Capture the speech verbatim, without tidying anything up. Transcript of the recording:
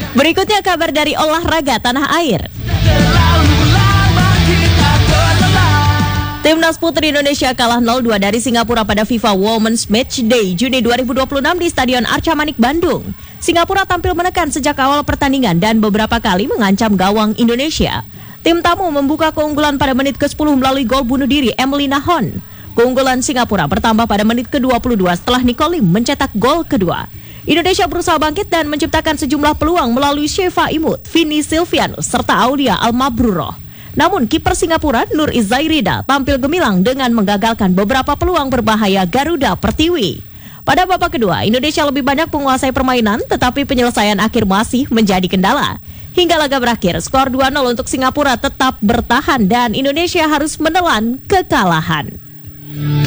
Berikutnya kabar dari olahraga tanah air. Timnas Putri Indonesia kalah nol dua dari Singapura pada FIFA Women's Match Day Juni dua ribu dua puluh enam di Stadion Arca Manik, Bandung. Singapura tampil menekan sejak awal pertandingan dan beberapa kali mengancam gawang Indonesia. Tim tamu membuka keunggulan pada menit ke sepuluh melalui gol bunuh diri Emily Nahon. Keunggulan Singapura bertambah pada menit ke dua puluh dua setelah Nicole Lim mencetak gol kedua. Indonesia berusaha bangkit dan menciptakan sejumlah peluang melalui Sheva Imut, Vini Silvianus, serta Aulia Almabruroh. Namun kiper Singapura Nur Izairida tampil gemilang dengan menggagalkan beberapa peluang berbahaya Garuda Pertiwi. Pada babak kedua, Indonesia lebih banyak menguasai permainan, tetapi penyelesaian akhir masih menjadi kendala. Hingga laga berakhir, skor dua nol untuk Singapura tetap bertahan dan Indonesia harus menelan kekalahan.